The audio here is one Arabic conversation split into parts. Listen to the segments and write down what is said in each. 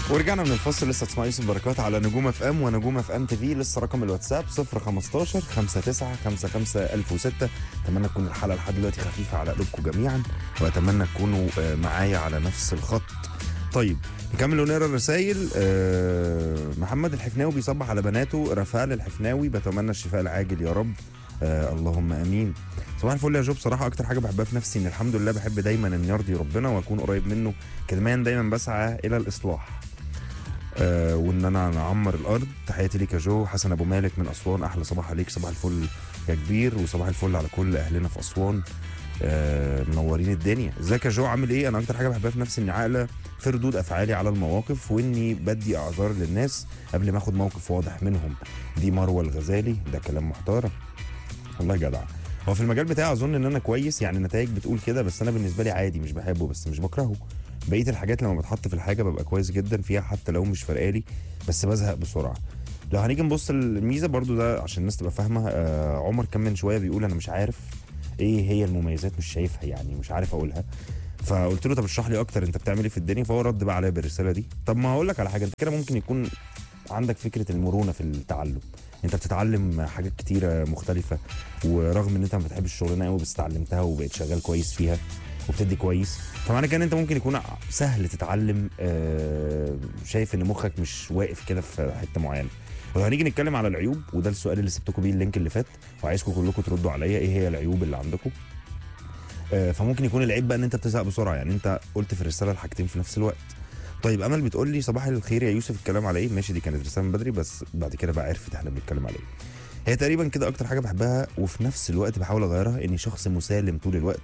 ورجعنا من الفصل. لسه تسمع يوسف بركات على نجوم اف ام ونجوم اف ام تي في. لسه رقم الواتساب 015 59 55 1006. اتمنى تكون الحلقه لحد دلوقتي خفيفه على قلوبكم جميعا، واتمنى تكونوا معايا على نفس الخط. طيب نكمل ونقرا الرسايل. محمد الحفناوي بيصبح على بناته رفال الحفناوي، بتمنى الشفاء العاجل يا رب. اللهم امين. صباح الفل يا جو. بصراحه اكتر حاجه بحبها في نفسي ان الحمد لله بحب دايما ان يرضي ربنا واكون قريب منه، كمان دايما بسعى الى الاصلاح وان انا اعمر الارض. تحياتي ليك يا جو. حسن ابو مالك من اسوان، احلى صباح عليك. صباح الفل يا كبير، وصباح الفل على كل اهلنا في اسوان. منورين الدنيا. ازيك يا جو، عامل ايه؟ انا اكتر حاجه بحبها في نفسي اني عاقله في ردود افعالي على المواقف، واني بدي اعذار للناس قبل ما اخد موقف واضح منهم. دي مروه الغزالي. ده كلام محترم والله جدع. هو في المجال بتاعي اظن ان انا كويس، يعني النتائج بتقول كده، بس انا بالنسبه لي عادي، مش بحبه بس مش بكرهه. بقيه الحاجات لما بتحط في الحاجه ببقى كويس جدا فيها حتى لو مش فارقالي، بس بزهق بسرعه. لو هنيجي نبص الميزه برضو ده عشان الناس تبقى فاهمه. عمر كان من شويه بيقول انا مش عارف ايه هي المميزات، مش شايفها يعني، مش عارف اقولها. فقلت له طب اشرح لي اكتر، انت بتعمل ايه في الدنيا؟ فهو رد بقى عليا بالرساله دي. طب ما هقول لك على حاجه، انت كده ممكن يكون عندك فكره المرونه في التعلم. انت بتتعلم حاجات كتيره مختلفه، ورغم ان انت ما بتحبش الشغلانه قوي بس اتعلمتها وبقيت شغال كويس فيها وبتدي كويس. فمعنى كده ان انت ممكن يكون سهل تتعلم. شايف ان مخك مش واقف كده في حته معينه. لو هنيجي نتكلم على العيوب، وده السؤال اللي سبتكم بيه اللينك اللي فات، وعايزكم كلكم تردوا عليا ايه هي العيوب اللي عندكم. فممكن يكون العيب بقى ان انت بتزهق بسرعه، يعني انت قلت في الرساله الحاجتين في نفس الوقت. طيب امل بتقول لي صباح الخير يا يوسف، الكلام على ايه؟ ماشي، دي كانت رساله من بدري بس بعد كده بقى عرفت احنا بنتكلم على ايه. هي تقريبا كده اكتر حاجه بحبها، وفي نفس الوقت بحاول اغيرها، اني شخص مسالم طول الوقت.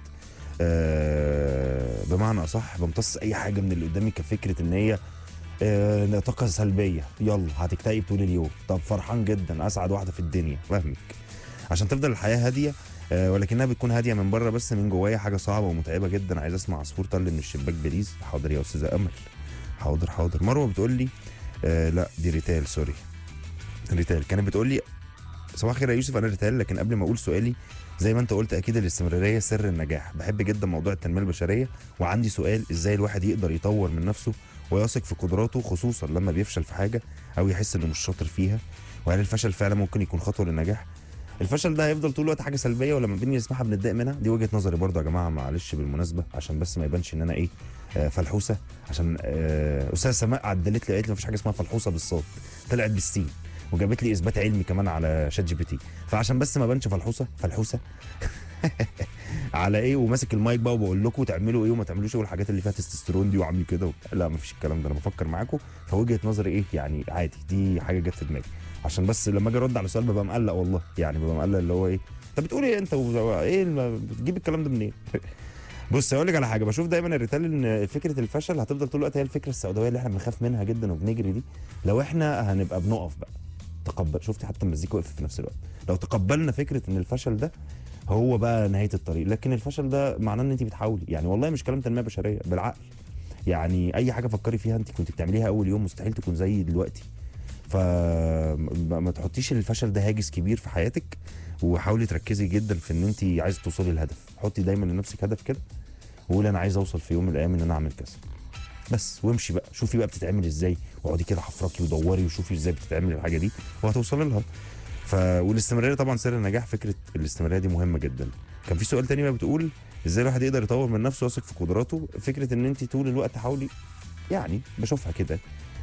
بمعنى اصح بمتص اي حاجه من اللي قدامي كفكره ان هي طاقه سلبيه. يلا هتكتئب طول اليوم، طب فرحان جدا، اسعد واحده في الدنيا، فاهمك. عشان تفضل الحياه هاديه، ولكنها بتكون هاديه من بره، بس من جوايا حاجه صعبه ومتعبه جدا. عايز اسمع عصفور طل من الشباك بليز. حاضر يا استاذه امل، حاضر حاضر. مروه بتقول لي لا دي ريتال، سوري. ريتال كانت بتقول لي صباح الخير يا يوسف، انا ريتال، لكن قبل ما اقول سؤالي زي ما انت قلت اكيد الاستمراريه سر النجاح. بحب جدا موضوع التنميه البشريه، وعندي سؤال، ازاي الواحد يقدر يطور من نفسه ويثق في قدراته، خصوصا لما بيفشل في حاجه او يحس انه مش شاطر فيها؟ وهل الفشل فعلا ممكن يكون خطوه للنجاح؟ الفشل ده هيفضل طول الوقت حاجه سلبيه، ولا لما بنيجي نسمعها بنتضايق منها؟ دي وجهه نظري برضه يا جماعه، معلش بالمناسبه عشان بس ما يبانش ان انا ايه فلحوسه. عشان استاذه سماء عدلت لي قالت لي مفيش حاجه اسمها فلحوسه بالصوت، طلعت بالسين، وجابت لي اثبات علمي كمان على شات جي بي تي. فعشان بس ما بانش فلحوسه على ايه وماسك المايك بقى وبقول لكم تعملوا ايه وما تعملوش ايه، والحاجات اللي فيها تستوستيرون دي وعامل كده لا مفيش الكلام ده. انا بفكر معاكم فوجهه نظري ايه يعني، عادي، دي حاجه جت في دماغي. عشان بس لما اجي ارد على سؤال ببقى مقلق والله، يعني ببقى مقلق اللي هو ايه انت بتقول ايه انت ايه بتجيب الكلام ده منين؟ بص اقول لك على حاجه، بشوف دايما الريتال ان فكره الفشل هتفضل طول الوقت هي الفكره السوداويه اللي احنا بنخاف منها جدا وبنجري دي. لو احنا هنبقى بنقف بقى تقبل، شفتي حتى المزيكا وقفت في نفس الوقت. لو تقبلنا فكره ان الفشل ده هو بقى نهايه الطريق، لكن الفشل ده معناه ان انت بتحاولي، يعني والله مش كلام تنميه بشريه، بالعقل. يعني اي حاجه فكري فيها انت كنت بتعمليها اول يوم مستحيل تكون زي دلوقتي. فما تحطيش الفشل ده هاجس كبير في حياتك، وحاولي تركزي جدا في ان انت عايزه توصلي للهدف. حطي دايما لنفسك هدف كده، وقولي انا عايز اوصل في يوم من الايام ان انا اعمل كذا بس، وامشي بقى شوفي بقى بتتعمل ازاي، واقعدي كده حفركي ودوري وشوفي ازاي بتتعمل الحاجه دي وهتوصلي لها. والاستمراريه طبعا سر النجاح، فكره الاستمراريه دي مهمه جدا. كان في سؤال تاني بقى بتقول ازاي الواحد يقدر يطور من نفسه ويثق في قدراته. فكره ان انت طول الوقت حاولي، يعني بشوفها كده.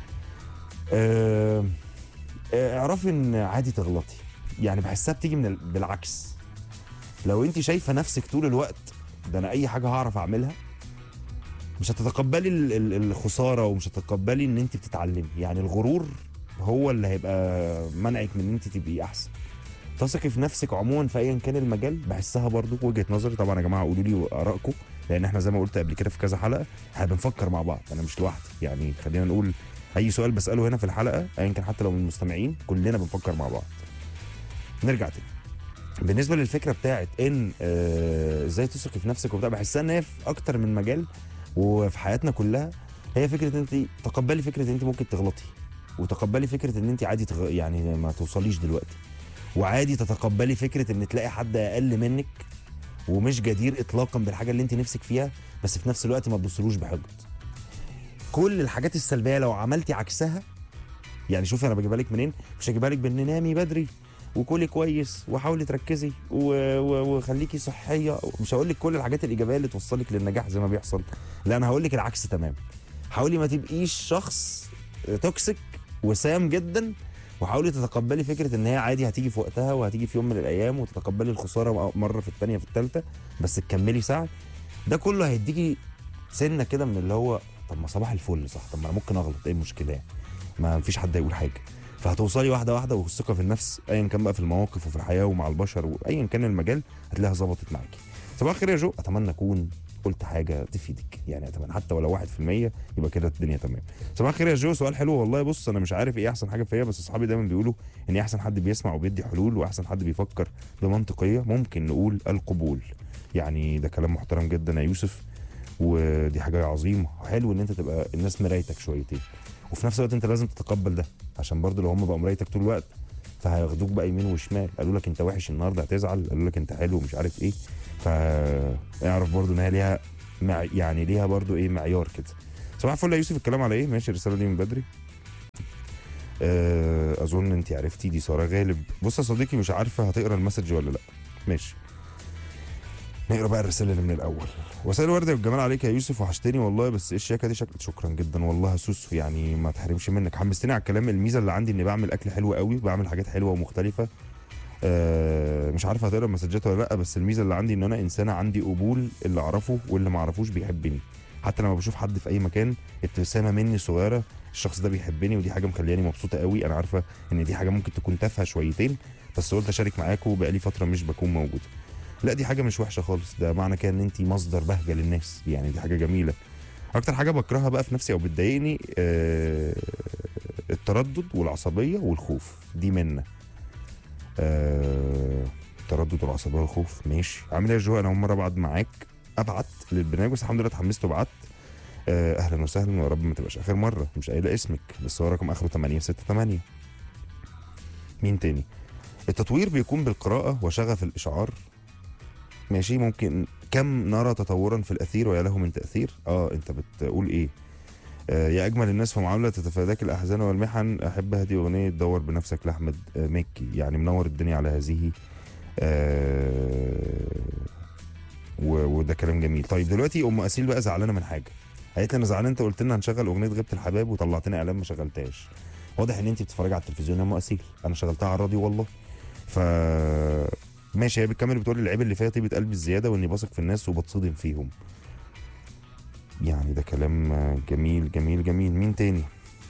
اعرفي ان عادي تغلطي، يعني بحسها بتيجي بالعكس. لو انت شايفه نفسك طول الوقت ده انا اي حاجه هعرف اعملها، مش هتتقبلي الخساره، ومش هتتقبلي ان انت بتتعلمي. يعني الغرور هو اللي هيبقى منعك من ان انت تبقي احسن. تثقي في نفسك عموما في ايا كان المجال، بحسها برضو وجهه نظري طبعا يا جماعه. قولوا لي ارائكم، لان احنا زي ما قلت قبل كده في كذا حلقه احنا بنفكر مع بعض، انا مش لوحدي. يعني خلينا نقول اي سؤال بساله هنا في الحلقه ايا كان حتى لو من المستمعين كلنا بنفكر مع بعض. نرجع تاني بالنسبه للفكره بتاعت ان ازاي تثقي في نفسك وبتاع، بحسها ان هي في اكتر من مجال وفي حياتنا كلها. هي فكره ان انت تقبلي فكره ان انت ممكن تغلطي، وتقبلي فكره ان انت عادي يعني ما توصليش دلوقتي، وعادي تتقبلي فكره ان تلاقي حد اقل منك ومش جدير اطلاقا بالحاجه اللي انت نفسك فيها، بس في نفس الوقت ما تبصلوش بحقد. كل الحاجات السلبيه لو عملتي عكسها، يعني شوفي انا بجيبها لك منين، مش هجيبها لك بان نامي بدري وكلي كويس وحاولي تركزي وخليكي صحيه، مش هقول لك كل الحاجات الايجابيه اللي توصلك للنجاح زي ما بيحصل، لا انا هقول لك العكس تمام. حاولي ما تبقيش شخص توكسيك وسام جدا، وحاولي تتقبلي فكره ان هي عادي هتيجي في وقتها وهتيجي في يوم من الايام، وتتقبلي الخساره مره في الثانيه في الثالثه، بس تكملي سعي. ده كله هيديكي سنه كده من اللي هو طب ما صباح الفل صح، طب ما انا ممكن اغلط، ايه المشكله يعني؟ ما فيش حد هيقول حاجه. فهتوصلي واحده واحده، والثقه في النفس ايا كان بقى في المواقف وفي الحياه ومع البشر وايا كان المجال هتلاقيها ظبطت معاكي. صباح الخير يا جو، اتمنى اكون قلت حاجه تفيدك، يعني اتمنى حتى ولو 1% يبقى كده الدنيا تمام. صباح الخير يا جو، سؤال حلو والله. بص انا مش عارف ايه احسن حاجه فيا، بس اصحابي دايما بيقولوا ان احسن حد بيسمع وبيدي حلول، واحسن حد بيفكر بمنطقيه. ممكن نقول القبول. يعني ده كلام محترم جدا يا يوسف، ودي حاجه عظيمه. حلو ان انت تبقى الناس مرايتك شويتين، وفي نفس الوقت انت لازم تتقبل ده، عشان برضو لو هم بقوا مرايتك طول الوقت فهياخدوك بقى يمين وشمال. قالوا لك انت وحش النهارده هتزعل، قالوا لك انت حلو ومش عارف ايه، فاعرف برضو ان هي ليها يعني ليها برضو ايه معيار كده. صباح الفل يا يوسف، الكلام على ايه؟ ماشي الرساله دي من بدري. اظن انت عرفتي، دي ساره غالب. بص يا صديقي، مش عارفه هتقرا المسج ولا لا. ماشي نقرا بقى الرساله اللي من الاول. وسائل الورده والجمال عليك يا يوسف، وحشتني والله، بس ايه الشياكه دي شكلك. شكرا جدا والله يا سوسو، يعني ما تحرمش منك، حمستني على الكلام. الميزه اللي عندي اني بعمل اكل حلو قوي، بعمل حاجات حلوه ومختلفه. مش عارف هتقرا المسجات ولا لا، بس الميزه اللي عندي ان انا انسانه عندي قبول، اللي اعرفه واللي ما اعرفوش بيحبني. حتى لما بشوف حد في اي مكان ابتسامه مني صغيره، الشخص ده بيحبني، ودي حاجه مخلياني مبسوطه قوي. انا عارفه ان دي حاجه ممكن تكون تافهه شويتين، بس قلت اشارك معاكم، بقالي فتره مش بكون موجود. لا دي حاجه مش وحشه خالص، ده معنى كده ان انت مصدر بهجه للناس، يعني دي حاجه جميله. اكتر حاجه بكرهها بقى في نفسي او بتضايقني التردد والعصبيه والخوف، دي منا. التردد والعصبيه والخوف. ماشي، عامل ايه يا جو؟ انا اول مره ابعت للبرنامج، بس الحمد لله اتحمست وبعت. اهلا وسهلا، ويا رب ما تبقاش اخر مره. مش قايله اسمك، بس هو رقم اخره 868. مين تاني؟ التطوير بيكون بالقراءه وشغف الاشعار. ماشي، ممكن كم نرى تطورا في الاثير ويا له من تاثير. انت بتقول ايه؟ يا اجمل الناس في معامله تتفاداك الاحزان والمحن، احب هذه اغنيه دور بنفسك لاحمد مكي. يعني منور الدنيا على هذه. وده كلام جميل. طيب دلوقتي ام اسيل بقى زعلانه من حاجه، قالت لي انا زعلان، انت قلت لنا هنشغل اغنيه غيبه الحباب وطلعتني اعلان ما شغلتهاش. واضح ان انت بتتفرجي على التلفزيون يا ام اسيل، انا شغلتها على الراديو والله. ف ماشي، هي بتكمل بتقول العيب اللي فيها طيبه قلبي الزياده، واني بثق في الناس وبتصدم فيهم. يعني ده كلام جميل جميل جميل. مين تاني؟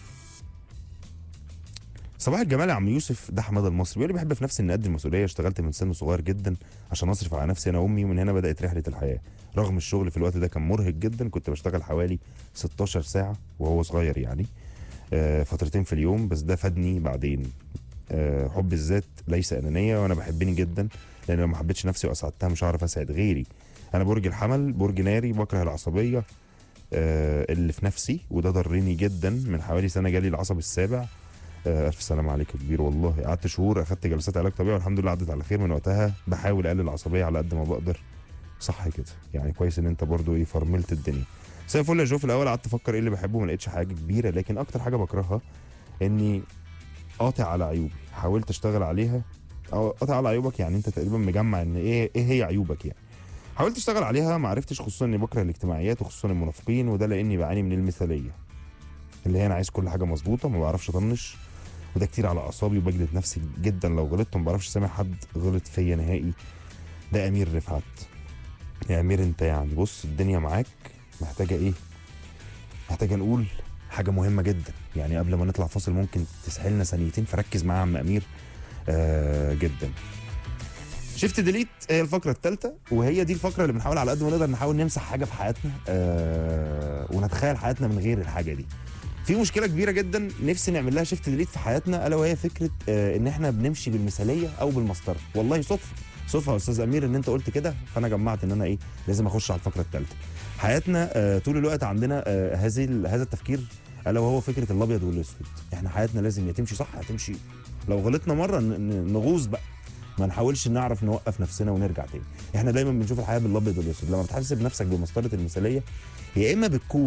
صباح الجمال يا عم يوسف، ده حماده المصري بيقول لي بحب في نفسي اني قد المسؤوليه، اشتغلت من سن صغير جدا عشان اصرف على نفسي انا وامي، ومن هنا بدات رحله الحياه. رغم الشغل في الوقت ده كان مرهق جدا، كنت بشتغل حوالي 16 ساعه وهو صغير يعني، فترتين في اليوم، بس ده فادني بعدين. حب الذات ليس انانيه، وانا بحبني جدا، لان لو ما حبيتش نفسي واسعدتها مش هعرف اسعد غيري. انا برج الحمل، برج ناري، بكره العصبيه اللي في نفسي، وده ضرني جدا. من حوالي سنه جالي العصب السابع. الف سلامه عليك يا كبير والله. قعدت شهور اخدت جلسات علاج طبيعي والحمد لله عدت على خير. من وقتها بحاول اقلل العصبيه على قد ما بقدر. صح كده، يعني كويس ان انت برضو ايه فرملت الدنيا. مساء الفل يا جو. في الاول قعدت افكر ايه اللي بحبه، ما لقيتش حاجه كبيره، لكن اكتر حاجه بكرهها اني قاطع على عيوبي. حاولت اشتغل عليها. قاطع على عيوبك يعني انت تقريبا مجمع ان ايه هي عيوبك يعني. حاولت اشتغل عليها ما عرفتش، خصوصا اني بكره الاجتماعيات وخصوصا المنافقين، وده لاني بعاني من المثاليه اللي هي انا عايز كل حاجه مظبوطه، ما بعرفش اطنش، وده كتير على اعصابي، وبجلد نفسي جدا لو غلطت، ما بعرفش اسامح حد غلط فيا نهائي. ده امير رفعت. يا امير انت يعني بص الدنيا معاك محتاجه ايه؟ محتاجه نقول حاجه مهمه جدا، يعني قبل ما نطلع فاصل ممكن تسحلنا ثانيتين، فركز معايا يا عم امير جدا. شيفت ديليت هي الفقره الثالثه، وهي دي الفقره اللي بنحاول على قد ما نقدر نحاول نمسح حاجه في حياتنا ونتخيل حياتنا من غير الحاجه دي. في مشكله كبيره جدا نفسي نعمل لها شيفت ديليت في حياتنا، الا وهي فكره ان احنا بنمشي بالمثاليه او بالمسطره. والله صدفه يا استاذ امير ان انت قلت كده، فانا جمعت ان انا ايه لازم اخش على الفقره الثالثه. حياتنا طول الوقت عندنا هذا التفكير، الا وهو فكره الابيض والاسود. احنا حياتنا لازم يا تمشي صح يا تمشي، لو غلطنا مره نغوص بقى، ما نحاولش نعرف نوقف نفسنا ونرجع تاني. احنا دايما بنشوف الحياه بالابيض والاسود. لما بتحسب نفسك بمسطره المثاليه، يا اما بتكون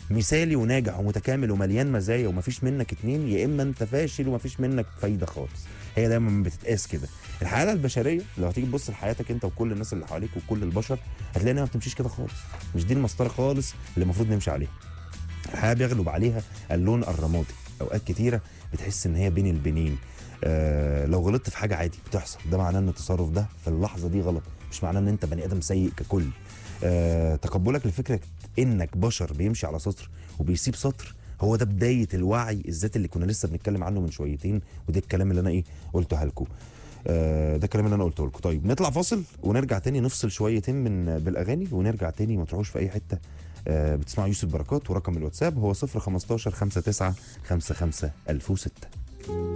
مثالي وناجح ومتكامل ومليان مزايا ومفيش منك اتنين، يا اما انت فاشل ومفيش منك فايده خالص. هي دايما بتتقاس كده. الحياه البشريه لو هتيجي تبص لحياتك انت وكل الناس اللي حواليك وكل البشر، هتلاقي انها ما بتمشيش كده خالص. مش دي المسطره خالص اللي المفروض نمشي عليها. الحياه بيغلب عليها اللون الرمادي. اوقات كتيره بتحس ان هي بين البنين. لو غلطت في حاجه عادي بتحصل، ده معناه ان التصرف ده في اللحظه دي غلط، مش معناه ان انت بني ادم سيء ككل. تقبلك لفكره انك بشر بيمشي على سطر وبيسيب سطر، هو ده بدايه الوعي الذاتي اللي كنا لسه بنتكلم عنه من شويتين. وده الكلام اللي انا قلته لكم. ده الكلام اللي انا قلته لكم. طيب نطلع فاصل ونرجع تاني، نفصل شويتين بالاغاني ونرجع تاني. ما تروحوش في اي حته. بتسمعوا يوسف بركات، ورقم الواتساب هو 015 59 55 1006.